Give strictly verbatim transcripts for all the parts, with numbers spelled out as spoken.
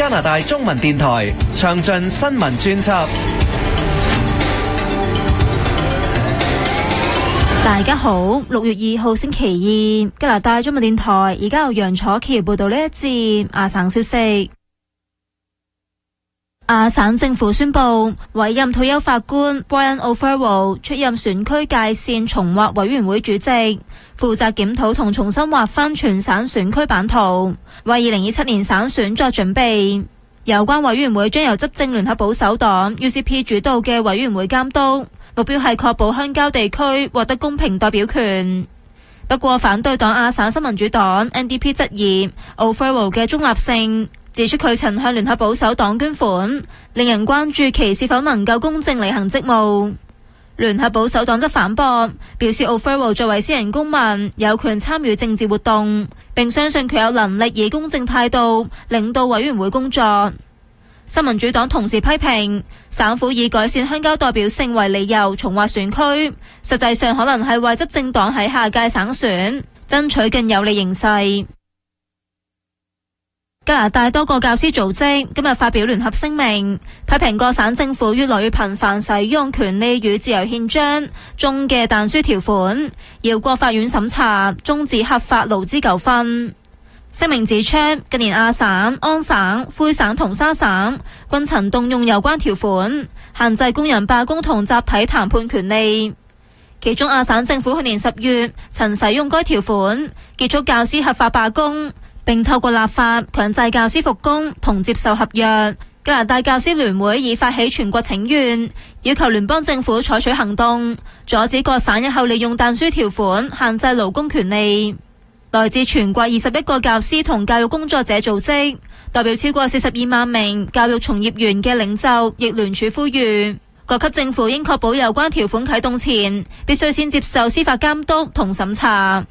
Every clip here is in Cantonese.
加拿大中文電台詳盡新聞專輯。 大家好，六月二號星期二，加拿大中文電台而家由楊楚琪報道呢一節亞省消息。亞省政府宣布委任退休法官 Brian O'Farrell 出任選區界線重劃委員會主席，負責檢討同重新劃分全省選區版圖，為二零二七年省選作準備。有關委員會將由執政聯合保守黨 U C P 主導嘅委員會監督，目標係確保鄉郊地區獲得公平代表權。不過反對黨亞省新民主黨 N D P 質疑 O'Farrell 嘅中立性，指出佢曾向聯合保守黨捐款，令人關注其是否能夠公正履行職務。聯合保守黨則反駁，表示 O'Farrell 作為私人公民，有權參與政治活動，並相信佢有能力以公正態度領導委員會工作。新民主黨同時批評省府以改善鄉郊代表性為理由重劃選區，實際上可能係為執政黨喺下屆省選爭取更有利形勢。加拿大多個教師組織今日發表聯合聲明，批評各省政府越來越頻繁使用權利與自由憲章中嘅但書條款，繞過法院審查，終止合法勞資糾紛。聲明指出，近年亞省、安省、魁省同沙省均曾動用有關條款，限制工人罷工同集體談判權利。其中亞省政府去年十月曾使用該條款，結束教師合法罷工，並透過立法強制教師復工同接受合約。加拿大教師聯會已發起全國請願，要求聯邦政府採取行動，阻止各省日後利用但書條款限制勞工權利。來自全國二十一個教師同教育工作者組織，代表超過四十二萬名教育從業員嘅領袖亦聯署呼籲，各級政府應確保有關條款啟動前，必須先接受司法監督同審查。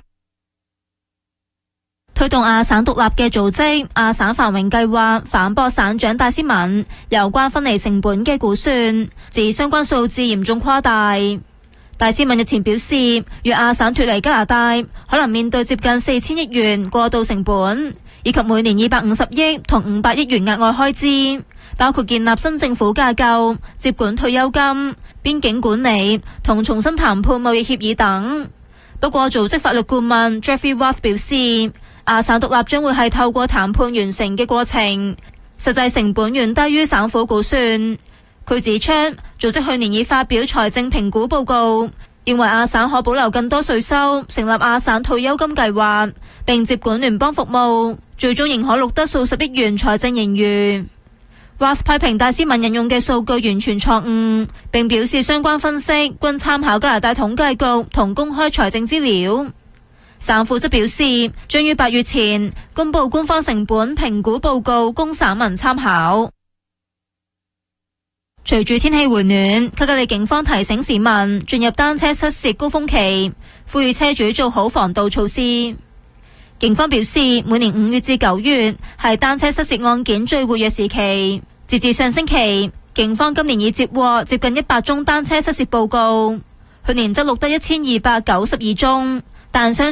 推動亞省獨立嘅組織亞省繁榮計劃反駁省長戴斯文有關分離成本嘅估算，指相關數字嚴重誇大。戴斯文日前表示，若亞省脫離加拿大，可能面對接近四千億元過渡成本，以及每年二百五十億同五百億元額外開支，包括建立新政府架構、接管退休金、邊境管理同重新談判貿易協議等。不過，組織法律顧問 Jeffrey Roth 表示，亞省獨立將會係透過談判完成嘅過程，實際成本遠低於省府估算。佢指出，組織去年已發表財政評估報告，認為亞省可保留更多稅收，成立亞省退休金計劃，並接管聯邦服務，最終仍可錄得數十億元財政盈餘。Roth 批評戴斯文引用嘅數據完全錯誤，並表示相關分析均參考加拿大統計局同公開財政資料。省府則表示，將於八月前公布官方成本評估報告供省民參考。隨住天氣回暖，卡加利警方提醒市民進入單車失竊高峰期，呼籲車主做好防盜措施。警方表示，每年五月至九月係單車失竊案件最活躍時期。截至上星期，警方今年已接獲接近一百宗單車失竊報告，去年則錄得一千二百九十二宗，但相